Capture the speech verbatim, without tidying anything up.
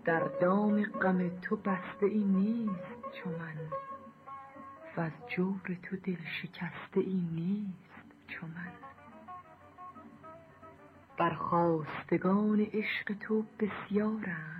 در دام غم تو بسته ای نیست چو من، وز جور تو دل شکسته ای نیست چو من. بر خواستگان عشق تو بسیارند